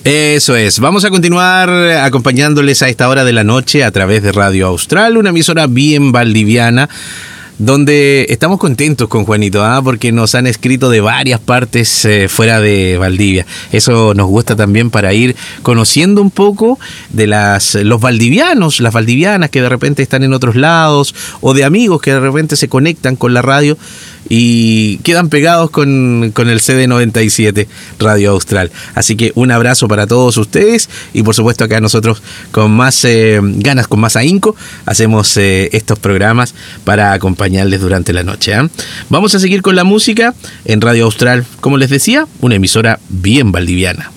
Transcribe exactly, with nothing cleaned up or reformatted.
Eso es. Vamos a continuar acompañándoles a esta hora de la noche a través de Radio Austral, una emisora bien valdiviana, donde estamos contentos con Juanito, ¿ah? Porque nos han escrito de varias partes eh, fuera de Valdivia. Eso nos gusta también para ir conociendo un poco de las los valdivianos, las valdivianas que de repente están en otros lados, o de amigos que de repente se conectan con la radio y quedan pegados con, con el C D noventa y siete Radio Austral. Así que un abrazo para todos ustedes y por supuesto acá nosotros con más eh, ganas, con más ahínco, hacemos eh, estos programas para acompañarles durante la noche, ¿eh? Vamos a seguir con la música en Radio Austral, como les decía, una emisora bien valdiviana.